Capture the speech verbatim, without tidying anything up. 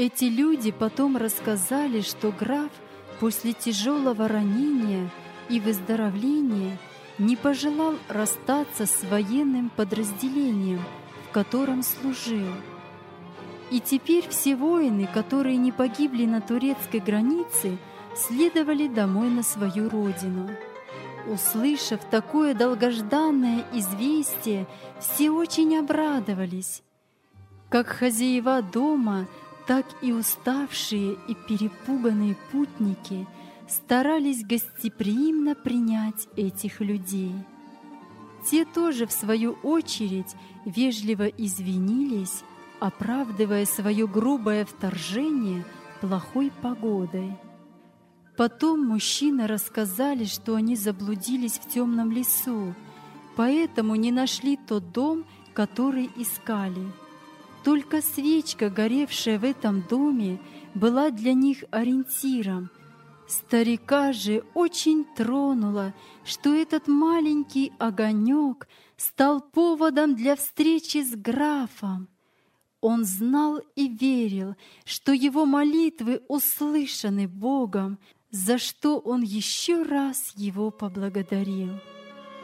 Эти люди потом рассказали, что граф после тяжелого ранения и выздоровления не пожелал расстаться с военным подразделением, в котором служил. И теперь все воины, которые не погибли на турецкой границе, следовали домой на свою родину. Услышав такое долгожданное известие, все очень обрадовались. Как хозяева дома, так и уставшие и перепуганные путники старались гостеприимно принять этих людей. Те тоже, в свою очередь, вежливо извинились, оправдывая свое грубое вторжение плохой погодой. Потом мужчины рассказали, что они заблудились в темном лесу, поэтому не нашли тот дом, который искали. Только свечка, горевшая в этом доме, была для них ориентиром. Старика же очень тронуло, что этот маленький огонек стал поводом для встречи с графом. Он знал и верил, что его молитвы услышаны Богом, за что он еще раз его поблагодарил.